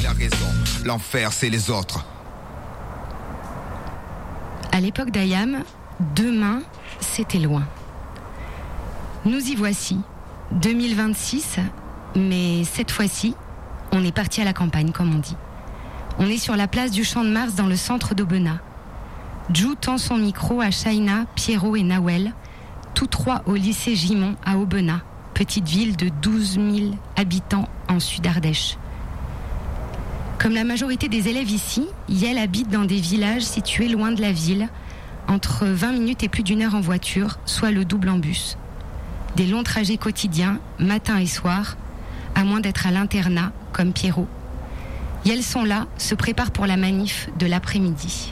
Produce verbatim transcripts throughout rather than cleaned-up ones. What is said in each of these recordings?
a raison. L'enfer, c'est les autres. À l'époque d'Ayam, demain, c'était loin. Nous y voici, deux mille vingt-six, mais cette fois-ci, on est parti à la campagne, comme on dit. On est sur la place du Champ de Mars dans le centre d'Aubenas. Jou tend son micro à Shaina, Pierrot et Nawel, tous trois au lycée Gimont à Aubenas, petite ville de douze mille habitants en Sud-Ardèche. Comme la majorité des élèves ici, Yael habite dans des villages situés loin de la ville, entre vingt minutes et plus d'une heure en voiture, soit le double en bus. Des longs trajets quotidiens, matin et soir, à moins d'être à l'internat, comme Pierrot. Yael sont là, se préparent pour la manif de l'après-midi.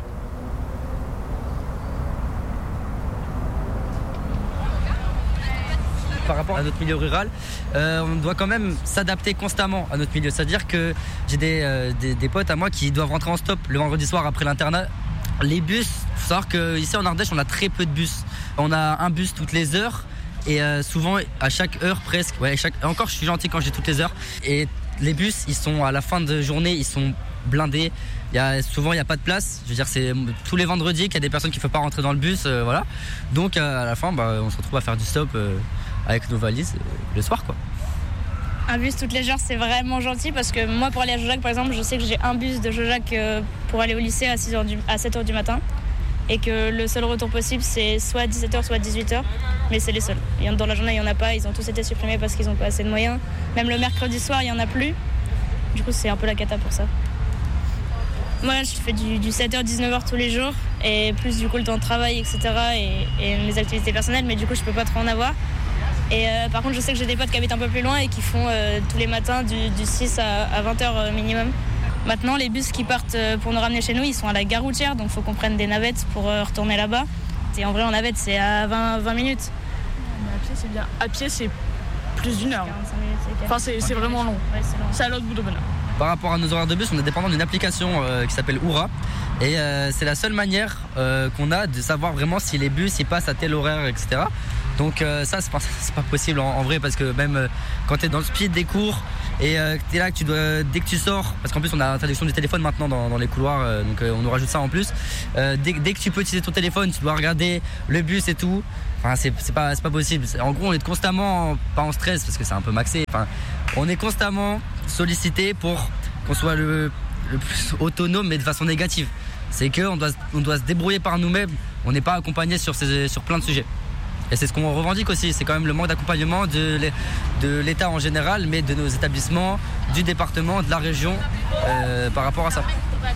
Par rapport à notre milieu rural, euh, on doit quand même s'adapter constamment à notre milieu. C'est-à-dire que j'ai des, euh, des, des potes à moi qui doivent rentrer en stop le vendredi soir après l'internat. Les bus, il faut savoir qu'ici en Ardèche, on a très peu de bus. On a un bus toutes les heures et euh, souvent à chaque heure presque. Ouais, chaque, encore, je suis gentil quand j'ai toutes les heures. Et les bus, ils sont à la fin de journée, ils sont blindés. Il y a, souvent, il n'y a pas de place. Je veux dire, c'est tous les vendredis qu'il y a des personnes qui ne peuvent pas rentrer dans le bus. Euh, voilà. Donc euh, à la fin, bah, on se retrouve à faire du stop. Euh, avec nos valises euh, le soir quoi. Un bus toutes les heures c'est vraiment gentil parce que moi pour aller à Jojac par exemple je sais que j'ai un bus de Jojac euh, pour aller au lycée à, six heures du, à sept heures du matin et que le seul retour possible c'est soit dix-sept heures soit dix-huit heures mais c'est les seuls. Et dans la journée il n'y en a pas, ils ont tous été supprimés parce qu'ils n'ont pas assez de moyens. Même le mercredi soir il n'y en a plus. Du coup c'est un peu la cata pour ça. Moi je fais du, du sept heures dix-neuf heures tous les jours et plus du coup le temps de travail et cetera et, et mes activités personnelles mais du coup je peux pas trop en avoir. Et euh, par contre, je sais que j'ai des potes qui habitent un peu plus loin et qui font euh, tous les matins du, du six à vingt heures minimum. Maintenant, les bus qui partent pour nous ramener chez nous, ils sont à la gare routière, donc il faut qu'on prenne des navettes pour euh, retourner là-bas. Et en vrai, en navette, c'est à vingt, vingt minutes. Mais à pied, c'est bien. À pied, c'est plus d'une heure. quarante-cinq minutes, c'est enfin, c'est, c'est vraiment long. Ouais, c'est long. C'est à l'autre bout de Aubenas. Par rapport à nos horaires de bus, on est dépendant d'une application euh, qui s'appelle Oura. Et euh, c'est la seule manière euh, qu'on a de savoir vraiment si les bus ils passent à tel horaire, et cetera. Donc euh, ça c'est pas, c'est pas possible en, en vrai parce que même euh, quand t'es dans le speed des cours et euh, t'es là que tu dois dès que tu sors, parce qu'en plus on a l'interdiction du téléphone maintenant dans, dans les couloirs, euh, donc euh, on nous rajoute ça en plus. Euh, dès, dès que tu peux utiliser ton téléphone, tu dois regarder le bus et tout. Enfin c'est, c'est pas c'est pas possible. En gros on est constamment pas en stress parce que c'est un peu maxé. Enfin on est constamment sollicité pour qu'on soit le, le plus autonome mais de façon négative. C'est qu'on doit on doit se débrouiller par nous-mêmes. On n'est pas accompagné sur ces, sur plein de sujets. Et c'est ce qu'on revendique aussi, c'est quand même le manque d'accompagnement de, de l'État en général, mais de nos établissements, du département, de la région, euh, par rapport à ça.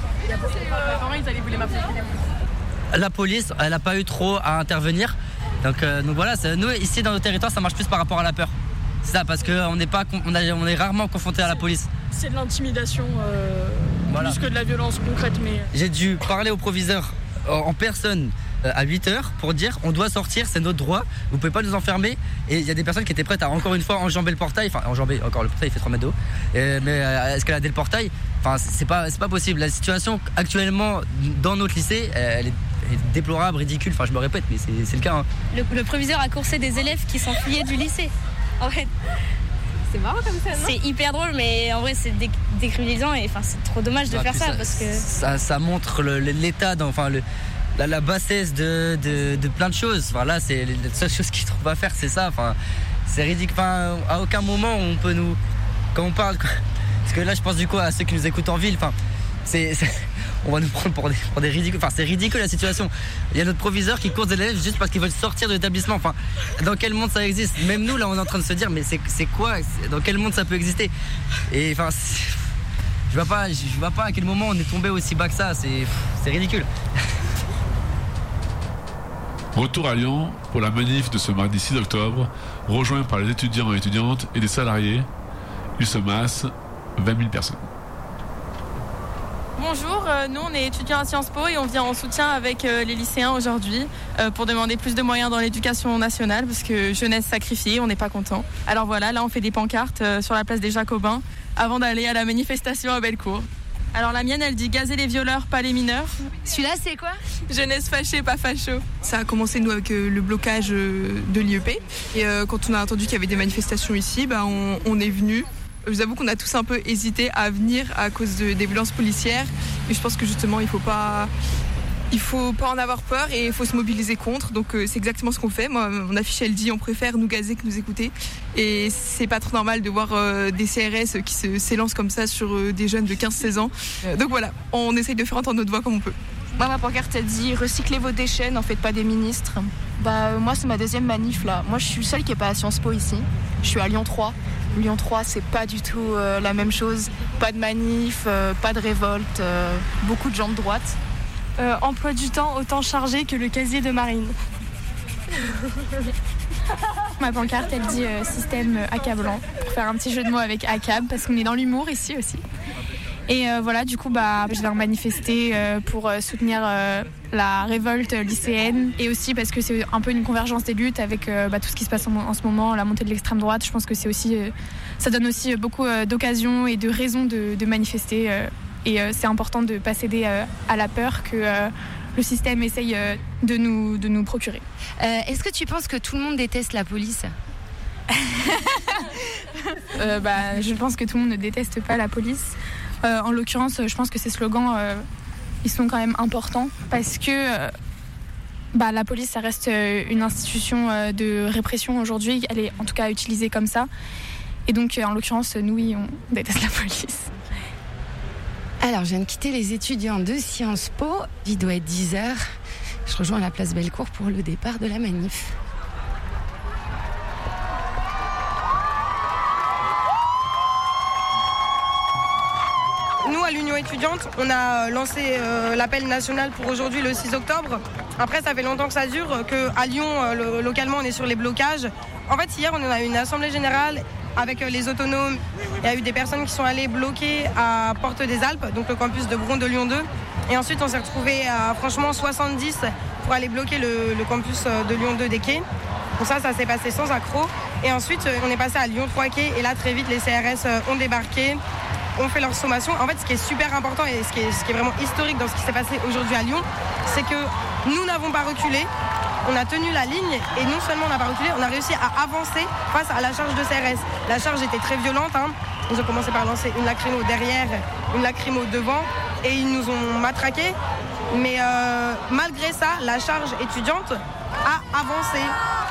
La police, elle n'a pas eu trop à intervenir. Donc, euh, donc voilà, c'est, nous ici dans nos territoires, ça marche plus par rapport à la peur. C'est ça, parce qu'on n'est pas, on, a, on est rarement confronté à la police. C'est de l'intimidation, euh, voilà. Plus que de la violence concrète. Mais... J'ai dû parler au proviseur en personne à huit heures pour dire on doit sortir, c'est notre droit, vous pouvez pas nous enfermer. Et il y a des personnes qui étaient prêtes à encore une fois enjamber le portail, enfin enjamber, encore le portail il fait trois mètres d'eau, et, mais à escalader le portail, enfin c'est pas, c'est pas possible. La situation actuellement dans notre lycée elle est, elle est déplorable, ridicule, enfin je me répète mais c'est, c'est le cas hein. le, le proviseur a coursé des élèves qui s'enfuyaient du lycée en fait. C'est marrant comme ça, non ? C'est hyper drôle, mais en vrai, c'est dé- décriminalisant et enfin, c'est trop dommage de ouais, faire ça, ça parce que ça, ça montre le, l'état, dans, enfin le, la, la bassesse de, de, de plein de choses. Enfin là, c'est la seule chose qu'ils trouvent à faire, c'est ça. Enfin, c'est ridicule. Enfin, à aucun moment on peut nous, quand on parle, quoi, parce que là, je pense du coup à ceux qui nous écoutent en ville. Enfin, c'est, c'est on va nous prendre pour des, pour des ridicules. Enfin, c'est ridicule la situation. Il y a notre proviseur qui court des élèves juste parce qu'ils veulent sortir de l'établissement. Enfin, dans quel monde ça existe ? Même nous, là, on est en train de se dire, mais c'est, c'est quoi ? c'est, Dans quel monde ça peut exister ? Et enfin, je vois pas, je vois pas à quel moment on est tombé aussi bas que ça. C'est, c'est ridicule. Retour à Lyon pour la manif de ce mardi six octobre, rejoint par les étudiants et étudiantes et des salariés. Il se masse vingt mille personnes. Bonjour, euh, nous on est étudiants à Sciences Po et on vient en soutien avec euh, les lycéens aujourd'hui euh, pour demander plus de moyens dans l'éducation nationale parce que jeunesse sacrifiée, on n'est pas content. Alors voilà, là on fait des pancartes euh, sur la place des Jacobins avant d'aller à la manifestation à Bellecour. Alors la mienne elle dit gazer les violeurs, pas les mineurs. Celui-là c'est quoi ? Jeunesse fâchée, pas facho. Ça a commencé nous avec euh, le blocage euh, de l'I E P et euh, quand on a entendu qu'il y avait des manifestations ici, bah, on, on est venu Je vous avoue qu'on a tous un peu hésité à venir à cause de, des violences policières. Et je pense que justement, il faut pas... Il faut pas en avoir peur et il faut se mobiliser contre. Donc euh, c'est exactement ce qu'on fait. Moi, mon affiche, elle dit on préfère nous gazer que nous écouter. Et c'est pas trop normal de voir euh, des C R S qui se, s'élancent comme ça sur euh, des jeunes de quinze seize ans. Euh, donc voilà, on essaye de faire entendre notre voix comme on peut. Moi, ma pancarte, elle dit recyclez vos déchets, n'en faites pas des ministres. Bah, moi, c'est ma deuxième manif là. Moi, je suis seule qui n'est pas à Sciences Po ici. Je suis à Lyon trois. Lyon trois, c'est pas du tout euh, la même chose. Pas de manif, euh, pas de révolte, euh, beaucoup de gens de droite. Euh, emploi du temps autant chargé que le casier de Marine. Ma pancarte, elle dit euh, système accablant, pour faire un petit jeu de mots avec accab, parce qu'on est dans l'humour ici aussi. Et euh, voilà, du coup, bah, je vais manifester euh, pour euh, soutenir euh, la révolte lycéenne, et aussi parce que c'est un peu une convergence des luttes avec euh, bah, tout ce qui se passe en, en ce moment, la montée de l'extrême droite. Je pense que c'est aussi, euh, ça donne aussi beaucoup euh, d'occasions et de raisons de, de manifester. Euh, Et euh, c'est important de ne pas céder euh, à la peur que euh, le système essaye euh, de, nous, de nous procurer. Euh, est-ce que tu penses que tout le monde déteste la police ? euh, bah, Je pense que tout le monde ne déteste pas la police. Euh, en l'occurrence, je pense que ces slogans, euh, ils sont quand même importants parce que euh, bah, la police, ça reste une institution euh, de répression aujourd'hui. Elle est en tout cas utilisée comme ça. Et donc, euh, en l'occurrence, nous, oui, on déteste la police. Alors, je viens de quitter les étudiants de Sciences Po. Il doit être dix heures. Je rejoins la place Bellecour pour le départ de la manif. Nous, à l'Union étudiante, on a lancé euh, l'appel national pour aujourd'hui, le six octobre. Après, ça fait longtemps que ça dure, qu'à Lyon, euh, le, localement, on est sur les blocages. En fait, hier, on a eu une assemblée générale avec les autonomes. Il y a eu des personnes qui sont allées bloquer à Porte des Alpes, donc le campus de Bron de Lyon deux. Et ensuite, on s'est retrouvés à franchement soixante-dix pour aller bloquer le, le campus de Lyon deux des quais. Donc ça, ça s'est passé sans accroc. Et ensuite, on est passé à Lyon trois quais. Et là, très vite, les C R S ont débarqué, ont fait leur sommation. En fait, ce qui est super important et ce qui est, ce qui est vraiment historique dans ce qui s'est passé aujourd'hui à Lyon, c'est que nous n'avons pas reculé. On a tenu la ligne et non seulement on n'a pas reculé, on a réussi à avancer face à la charge de C R S. La charge était très violente. Hein. Ils ont commencé par lancer une lacrymo derrière, une lacrymo devant et ils nous ont matraqués. Mais euh, malgré ça, la charge étudiante a avancé.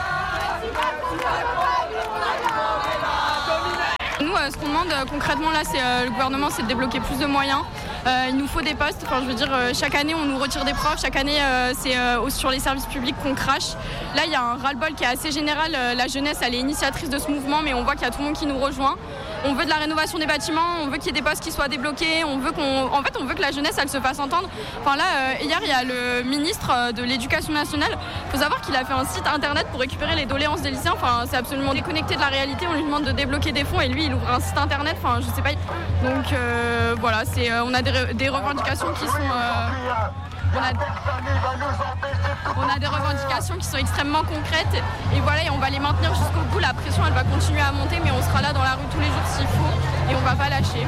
Nous, euh, ce qu'on demande euh, concrètement là, c'est euh, le gouvernement, c'est de débloquer plus de moyens. Euh, il nous faut des postes. Enfin, je veux dire, euh, chaque année, on nous retire des profs. Chaque année, euh, c'est euh, sur les services publics qu'on crache. Là, il y a un ras-le-bol qui est assez général. Euh, la jeunesse, elle est initiatrice de ce mouvement, mais on voit qu'il y a tout le monde qui nous rejoint. On veut de la rénovation des bâtiments, on veut qu'il y ait des postes qui soient débloqués, on veut qu'on, en fait, on veut que la jeunesse, elle se fasse entendre. Enfin là, euh, hier, il y a le ministre de l'Éducation nationale. Il faut savoir qu'il a fait un site internet pour récupérer les doléances des lycéens. Enfin, c'est absolument déconnecté de la réalité. On lui demande de débloquer des fonds et lui, il ouvre un site internet. Enfin, je sais pas. Donc euh, voilà, c'est, euh, on a des, re- des revendications qui sont. Euh, on a, on a des revendications qui sont extrêmement concrètes et voilà, et on va les maintenir jusqu'au bout. La pression, elle va continuer à monter, mais on sera là dans la rue tous les jours s'il faut et on va pas lâcher.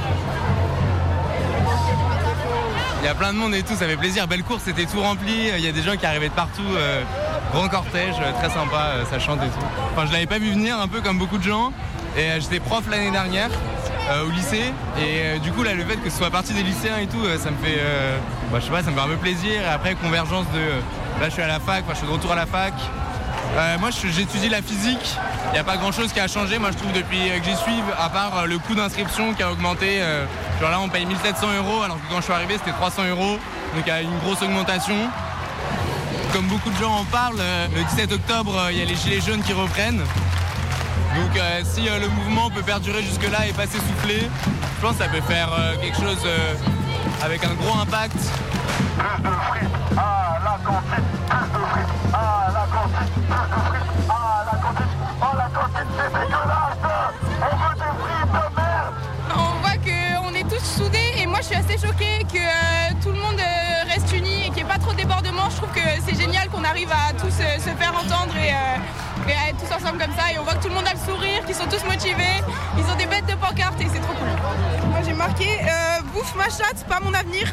Il y a plein de monde et tout, ça fait plaisir. Belle course, c'était tout rempli. Il y a des gens qui arrivaient de partout. Euh, grand cortège, très sympa, euh, ça chante et tout. Enfin, je l'avais pas vu venir, un peu comme beaucoup de gens. Et euh, j'étais prof l'année dernière euh, au lycée. Et euh, du coup, là, le fait que ce soit partie des lycéens et tout, euh, ça me fait, euh, bah, je sais pas, ça me fait un peu plaisir. Et après, convergence de, euh, là, je suis à la fac, enfin, je suis de retour à la fac. Euh, moi, je, j'étudie la physique. Il n'y a pas grand-chose qui a changé, moi, je trouve, depuis que j'y suis, à part euh, le coût d'inscription qui a augmenté. Euh, genre là, on paye mille sept cents euros, alors que quand je suis arrivé, c'était trois cents euros. Donc, il y a une grosse augmentation. Comme beaucoup de gens en parlent, euh, le dix-sept octobre, il euh, y a les gilets jaunes qui reprennent. Donc euh, si euh, le mouvement peut perdurer jusque-là et pas s'essouffler, je pense que ça peut faire euh, quelque chose euh, avec un gros impact. Plus de frites à la cantine, plus de frites à la cantine, plus de frites à la cantine. Oh, la cantine, c'est dégueulasse. On veut des frites de merde. On voit qu'on est tous soudés et moi je suis assez choquée que euh, tout le monde euh, reste uni et qu'il n'y ait pas trop de débordements. Je trouve que c'est génial qu'on arrive à tous euh, se faire entendre et, euh, et à être tous ensemble comme ça. Et on voit que tout le monde a le sourire, qu'ils sont tous motivés, ils ont des bêtes de pancartes et c'est trop cool. Moi j'ai marqué euh, bouffe ma chatte, pas mon avenir.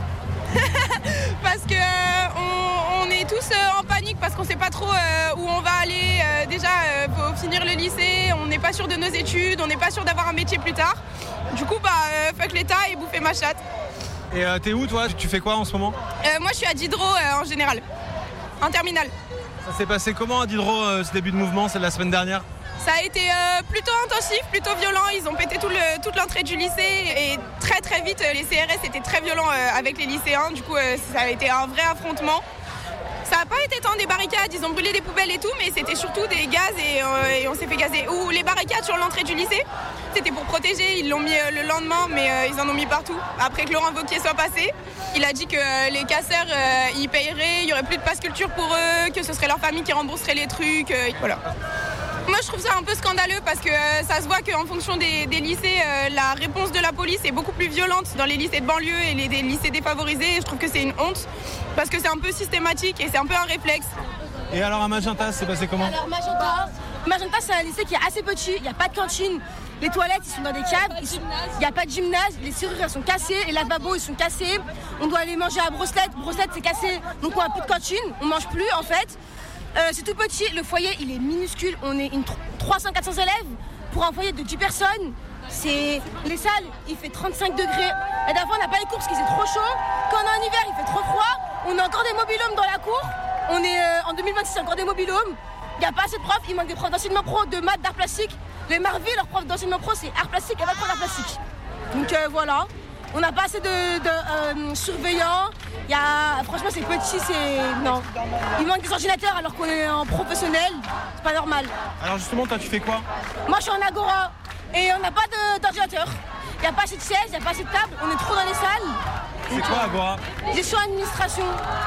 parce que euh, on, on est tous euh, en panique parce qu'on sait pas trop euh, où on va aller. Euh, déjà, euh, faut finir le lycée, on n'est pas sûr de nos études, on n'est pas sûr d'avoir un métier plus tard. Du coup, bah, euh, fuck l'État et bouffer ma chatte. Et euh, t'es où toi? Tu fais quoi en ce moment? euh, Moi, je suis à Diderot euh, en général, en terminale. Ça s'est passé comment à Diderot euh, ce début de mouvement? C'est de la semaine dernière? Ça a été euh, plutôt intensif, plutôt violent. Ils ont pété tout le, toute l'entrée du lycée et très très vite, les C R S étaient très violents euh, avec les lycéens. Du coup, euh, ça a été un vrai affrontement. Ça n'a pas été tant des barricades, ils ont brûlé des poubelles et tout, mais c'était surtout des gaz et, euh, et on s'est fait gazer. Ou les barricades sur l'entrée du lycée, c'était pour protéger, ils l'ont mis euh, le lendemain, mais euh, ils en ont mis partout. Après que Laurent Wauquiez soit passé, il a dit que euh, les casseurs, euh, ils payeraient, il n'y aurait plus de passe culture pour eux, que ce serait leur famille qui rembourserait les trucs, euh, voilà. Moi, je trouve ça un peu scandaleux parce que euh, ça se voit qu'en fonction des, des lycées, euh, la réponse de la police est beaucoup plus violente dans les lycées de banlieue et les, les lycées défavorisés. Je trouve que c'est une honte parce que c'est un peu systématique et c'est un peu un réflexe. Et alors à Magenta, c'est passé comment? Alors Magenta, Magenta c'est un lycée qui est assez petit, il n'y a pas de cantine. Les toilettes, ils sont dans des caves, il n'y a pas de gymnase, les serrures, elles sont cassées, les lavabos, ils sont cassés. On doit aller manger à Brosselette, Brosselette, c'est cassé, donc on n'a plus de cantine, on mange plus en fait. Euh, c'est tout petit, le foyer il est minuscule, on est une trois cents à quatre cents élèves pour un foyer de dix personnes. C'est... Les salles, il fait trente-cinq degrés. La dernière fois on n'a pas les cours parce qu'il fait trop chaud. Quand on est en hiver, il fait trop froid. On a encore des mobilhomes dans la cour. On est euh, en deux mille vingt-six, il y a encore des mobilhomes. Il n'y a pas assez de profs, il manque des profs d'enseignement pro, de maths, d'art plastique. Les Marville, leurs profs d'enseignement pro, c'est art plastique et vingt profs d'art plastique. Donc euh, voilà. On n'a pas assez de, de euh, surveillants. Il y a, franchement, c'est petit, c'est... Non. Il manque des ordinateurs alors qu'on est en professionnel. C'est pas normal. Alors justement, toi, tu fais quoi? Moi, je suis en agora. Et on n'a pas de, d'ordinateur. Il n'y a pas assez de sièges, il n'y a pas assez de tables. On est trop dans les salles. C'est quoi agora? Gestion administration.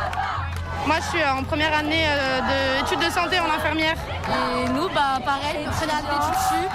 Moi, je suis en première année euh, d'études de santé en infirmière. Et nous, bah pareil, première année d'études sup.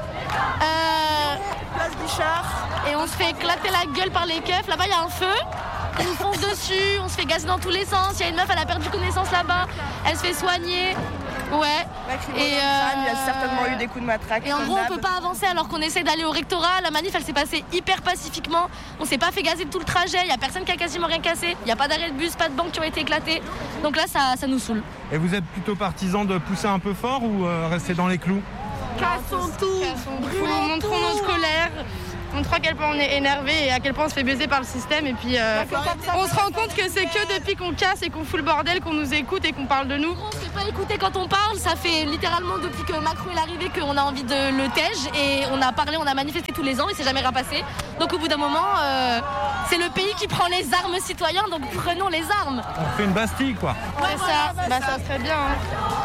Euh, Place Bichard. Et on se fait éclater la gueule par les keufs. Là-bas, il y a un feu. Ils nous foncent dessus. On se fait gazer dans tous les sens. Il y a une meuf, elle a perdu connaissance là-bas. Elle se fait soigner. Ouais. Et euh... il y a certainement eu des coups de matraque. Et en gros, on peut pas avancer alors qu'on essaie d'aller au rectorat. La manif, elle s'est passée hyper pacifiquement. On s'est pas fait gazer tout le trajet. Il y a personne qui a quasiment rien cassé. Il y a pas d'arrêt de bus, pas de banques qui ont été éclatées. Donc là, ça, ça nous saoule. Et vous êtes plutôt partisan de pousser un peu fort ou euh, rester dans les clous? Cassons tout, brûlons, montrons notre colère. Montrons à quel point on est énervé et à quel point on se fait baiser par le système. Et puis euh, on se rend compte que c'est que depuis qu'on casse et qu'on fout le bordel qu'on nous écoute et qu'on parle de nous. On se fait pas écouter quand on parle. Ça fait littéralement depuis que Macron est arrivé qu'on a envie de le tège. Et on a parlé, on a manifesté tous les ans et c'est jamais repassé. Donc au bout d'un moment, euh, c'est le pays qui prend les armes citoyens. Donc prenons les armes. On fait une Bastille quoi. Ouais, ça, bah, ça serait bien. Hein.